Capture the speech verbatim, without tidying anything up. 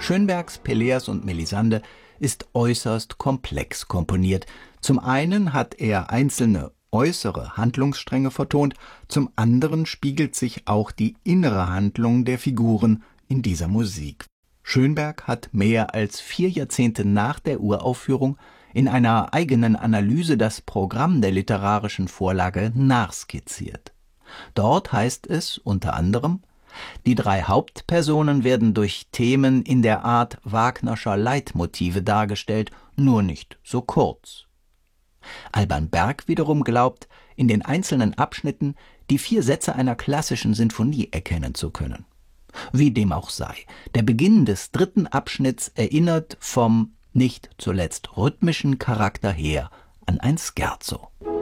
Schönbergs Pelléas und Mélisande ist äußerst komplex komponiert. Zum einen hat er einzelne äußere Handlungsstränge vertont, zum anderen spiegelt sich auch die innere Handlung der Figuren in dieser Musik. Schönberg hat mehr als vier Jahrzehnte nach der Uraufführung in einer eigenen Analyse das Programm der literarischen Vorlage nachskizziert. Dort heißt es unter anderem: Die drei Hauptpersonen werden durch Themen in der Art Wagnerscher Leitmotive dargestellt, nur nicht so kurz. Alban Berg wiederum glaubt, in den einzelnen Abschnitten die vier Sätze einer klassischen Sinfonie erkennen zu können. Wie dem auch sei, der Beginn des dritten Abschnitts erinnert vom nicht zuletzt rhythmischen Charakter her an ein Scherzo.